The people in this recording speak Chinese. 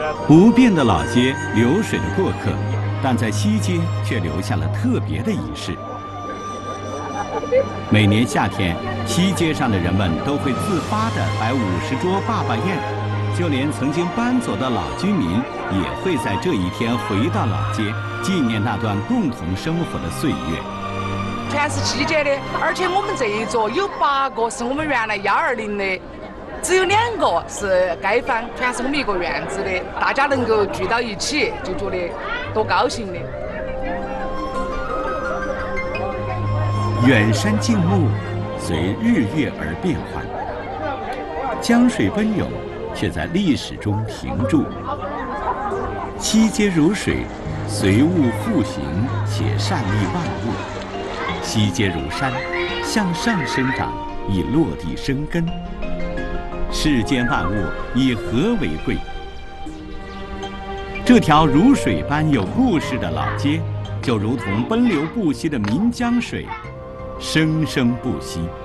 不变的老街，流水的过客，但在西街却留下了特别的仪式。每年夏天，西街上的人们都会自发地摆50桌坝坝宴，就连曾经搬走的老居民也会在这一天回到老街，纪念那段共同生活的岁月。 全是西街的，而且我们这一桌有8个是我们原来120的，只有2个是街坊，全是我们一个院子的，大家能够聚到一起，就觉得多高兴的。 远山静穆，随日月而变幻；江水奔涌，却在历史中停住。西街如水，随物复形，且善利万物。西街如山，向上生长，以落地生根。世间万物以和为贵。这条如水般有故事的老街，就如同奔流不息的岷江水，生生不息。